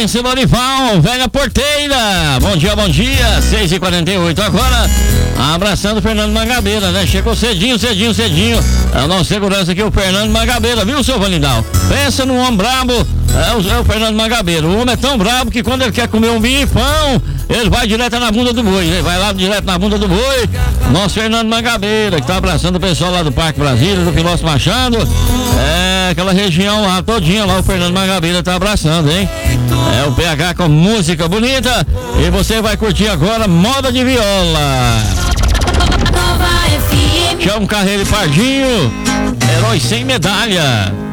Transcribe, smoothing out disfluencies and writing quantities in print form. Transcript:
França Lorival, velha porteira. Bom dia, 6h48 agora. Abraçando o Fernando Mangabeira, né? Chegou cedinho. É o nosso segurança aqui, o Fernando Mangabeira, viu, seu Vanidal? Pensa num homem brabo, é o Fernando Mangabeira. O homem é tão brabo que quando ele quer comer um bifão, ele vai direto na bunda do boi, né? Vai lá direto na bunda do boi. Nosso Fernando Mangabeira, que tá abraçando o pessoal lá do Parque Brasília, do Quilombo Machado. Aquela região lá todinha, lá o Fernando Mangabeira tá abraçando, hein? É o PH com música bonita. E você vai curtir agora Moda de Viola. Tião Carreiro e Pardinho, herói sem medalha.